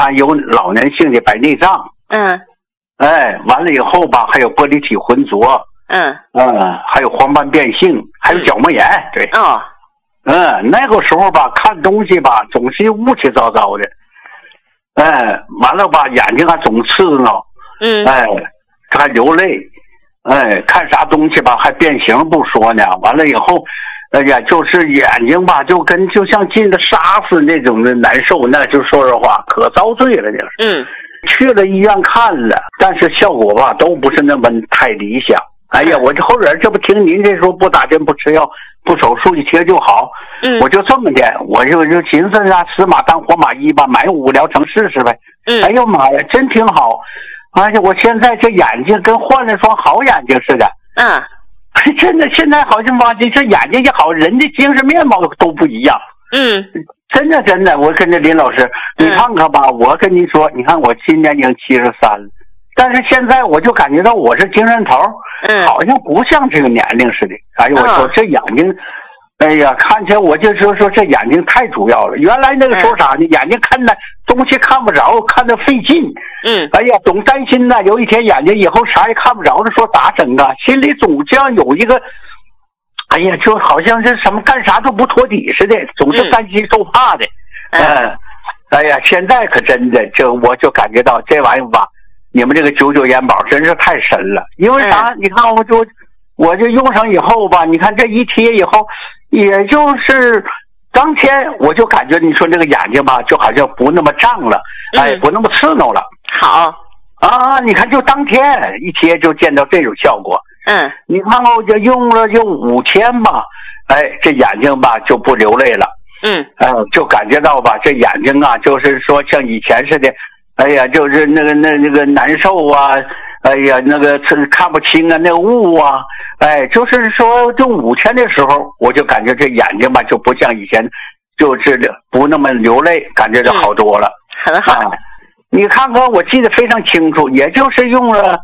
看有老年性的白内障，完了以后吧，还有玻璃体浑浊，还有黄斑变性，还有角膜炎，对，那个时候吧，看东西吧，总是雾气糟糟的，完了吧，眼睛还总刺挠，还流泪，看啥东西吧，还变形不说呢，完了以后。哎呀，就是眼睛吧，就像进了沙似那种的难受，那就说实话可遭罪了这个。去了医院看了，但是效果吧都不是那么太理想。哎呀，我这后边这不听您这说不打针不吃药不手术一切就好，我就这么的，我就寻思啊，死马当活马医吧，买5个疗程试试呗。哎呦妈呀，真挺好！而且我现在这眼睛跟换了双好眼睛似的。真的，现在好像吧，这眼睛也好，人的精神面貌都不一样。真的，我跟着林老师，你看看吧，我跟你说，你看我今年已经73了，但是现在我就感觉到我是精神头，好像不像这个年龄似的。哎呦，我说这眼睛，哎呀，看起来我就说这眼睛太主要了。原来那个时候啥呢？眼睛看的东西看不着，看得费劲。哎呀，总担心呢，有一天眼睛以后啥也看不着了，说咋整啊？心里总这样有一个，哎呀，就好像是什么干啥都不托底似的，总是担心受怕的。哎呀，现在可真的，我就感觉到这玩意儿吧，你们这个99元宝真是太神了。因为啥？你看我就用上以后吧，你看这一贴以后，也就是当天我就感觉你说这个眼睛吧，就好像不那么胀了，不那么刺挠了。好啊，你看就当天一贴就见到这种效果。你看我就用了就5天吧，这眼睛吧就不流泪了。就感觉到吧，这眼睛啊，就是说像以前似的，哎呀，就是那个难受啊，哎呀，那个看不清啊，那个雾啊，就是说这5天的时候，我就感觉这眼睛吧就不像以前，就是不那么流泪，感觉就好多了。很好。你看看，我记得非常清楚，也就是用了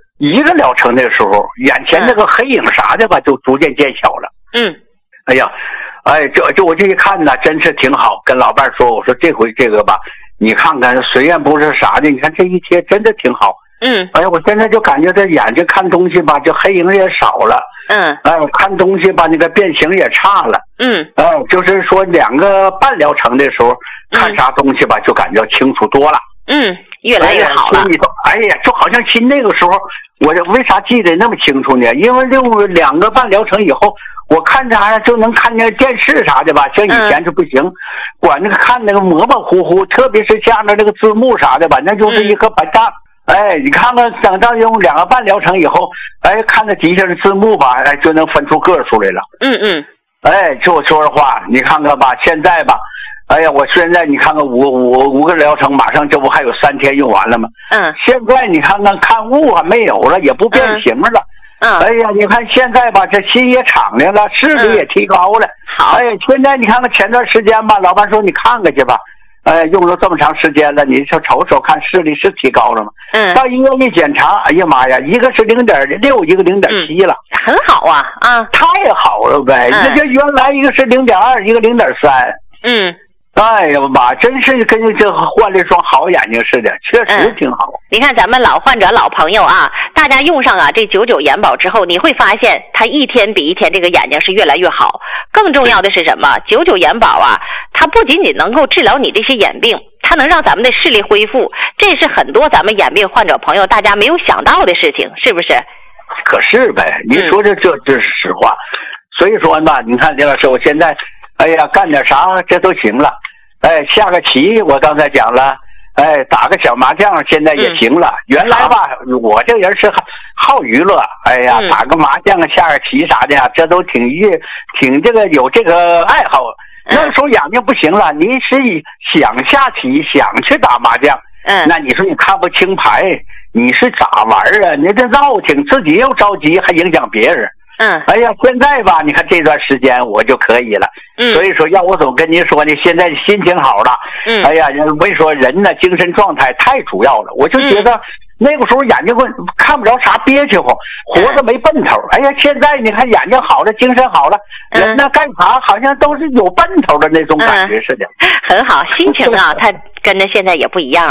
1个疗程的时候，眼前那个黑影啥的吧，就逐渐见小了。哎呀，这我这一看呢，真是挺好。跟老伴说，我说这回这个吧，你看看，虽然不是啥的，你看这一贴真的挺好。哎呀，我现在就感觉这眼睛看东西吧，这黑影也少了。看东西吧，那个变形也差了。就是说2个半疗程的时候，看啥东西吧，就感觉清楚多了。越来越好了。哎呀，就好像亲那个时候，我为啥记得那么清楚呢？因为用2个半疗程以后，我看啥呀就能看见电视啥的吧，像以前是不行，管那个看那个模模糊糊，特别是下面那个字幕啥的吧，那就是一个白搭。你看看，等到用2个半疗程以后，看着底下的字幕吧，就能分出个出来了。就说实话，你看看吧，现在吧。哎呀，我现在你看看5个疗程，马上这不还有3天用完了吗？现在你看看雾还没有了，也不变形了。哎呀，你看现在吧，这心也敞亮了，视力也提高了。现在你看看前段时间吧，老伴说你看看去吧。用了这么长时间了，你就瞅看视力是提高了吗？到医院一检查，哎呀妈呀，一个是0.6，一个0.7了，很好啊！太好了呗！那就原来一个是0.2，一个0.3。哎呀妈，真是跟这换了一双好眼睛似的，确实挺好。 你看咱们老患者老朋友啊，大家用上这99眼宝之后，你会发现他一天比一天这个眼睛是越来越好。更重要的是什么？99眼宝啊，它不仅仅能够治疗你这些眼病，它能让咱们的视力恢复，这是很多咱们眼病患者朋友大家没有想到的事情，是不是？ 可是呗，你说这是实话。所以说吧，你看李老师，我现在哎呀干点啥这都行了。下个棋我刚才讲了，打个小麻将现在也行了。原来吧，我这人是好娱乐，哎呀，打个麻将下个棋啥的呀，这都挺这个有这个爱好。那时候眼睛不行了，你是想下棋想去打麻将，那你说你看不清牌，你是咋玩啊？你这闹挺，自己又着急，还影响别人。哎呀，现在吧，你看这段时间我就可以了。所以说，要我总跟您说呢，现在心情好了。哎呀，我跟你说，人呢精神状态太主要了。我就觉得那个时候眼睛看不着啥憋屈乎，活着没奔头。哎呀，现在你看眼睛好了，精神好了，人呢干啥好像都是有奔头的那种感觉似的。 很好，心情啊，它跟着现在也不一样。